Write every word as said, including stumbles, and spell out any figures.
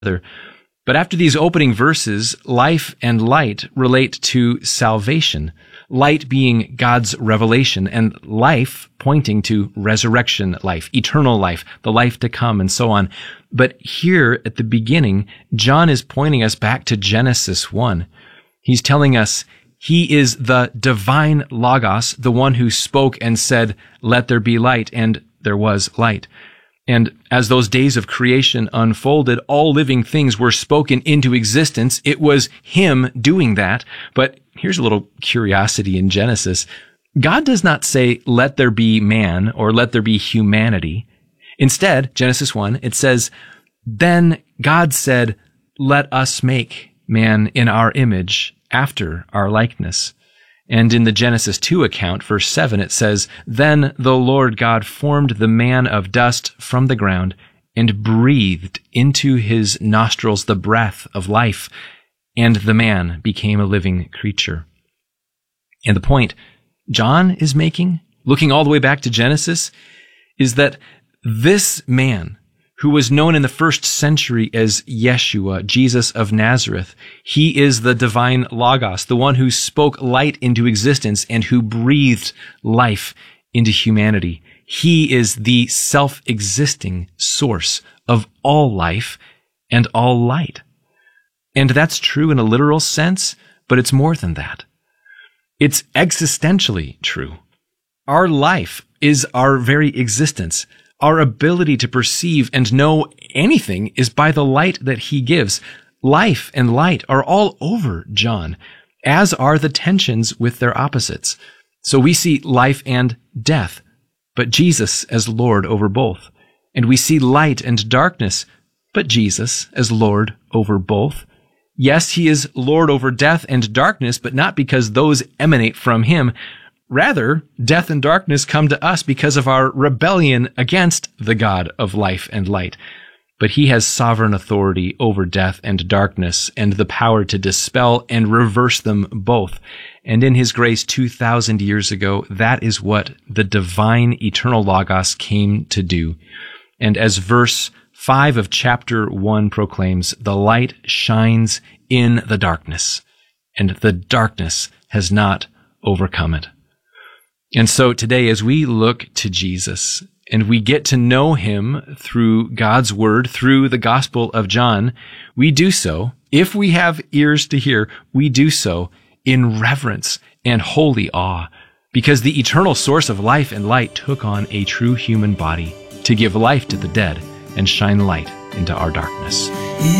But after these opening verses, life and light relate to salvation, light being God's revelation, and life pointing to resurrection life, eternal life, the life to come, and so on. But here at the beginning, John is pointing us back to Genesis one. He's telling us he is the divine Logos, the one who spoke and said, "Let there be light," and there was light. And as those days of creation unfolded, all living things were spoken into existence. It was him doing that. But here's a little curiosity in Genesis. God does not say, "Let there be man," or "Let there be humanity." Instead, Genesis one, it says, "Then God said, let us make man in our image, after our likeness." And in the Genesis two account, verse seven, it says, "Then the Lord God formed the man of dust from the ground and breathed into his nostrils the breath of life, and the man became a living creature." And the point John is making, looking all the way back to Genesis, is that this man, who was known in the first century as Yeshua, Jesus of Nazareth, he is the divine Logos, the one who spoke light into existence and who breathed life into humanity. He is the self-existing source of all life and all light. And that's true in a literal sense, but it's more than that. It's existentially true. Our life is our very existence. Our ability to perceive and know anything is by the light that he gives. Life and light are all over John, as are the tensions with their opposites. So we see life and death, but Jesus as Lord over both. And we see light and darkness, but Jesus as Lord over both. Yes, he is Lord over death and darkness, but not because those emanate from him. Rather, death and darkness come to us because of our rebellion against the God of life and light. But he has sovereign authority over death and darkness and the power to dispel and reverse them both. And in his grace two thousand years ago, that is what the divine eternal Logos came to do. And as verse five of chapter one proclaims, the light shines in the darkness, and the darkness has not overcome it. And so today, as we look to Jesus and we get to know him through God's word, through the Gospel of John, we do so, if we have ears to hear, we do so in reverence and holy awe, because the eternal source of life and light took on a true human body to give life to the dead and shine light into our darkness.